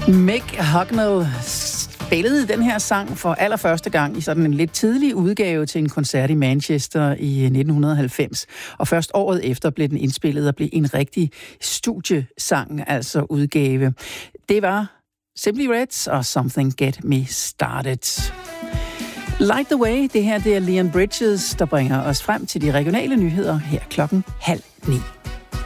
Mick Hucknall spillede den her sang for allerførste gang i sådan en lidt tidlig udgave til en koncert i Manchester i 1990. Og først året efter blev den indspillet og blev en rigtig studiesang, altså udgave. Det var Simply Red og Something Get Me Started. Like the Way, det her det er Leon Bridges, der bringer os frem til de regionale nyheder her 8:30.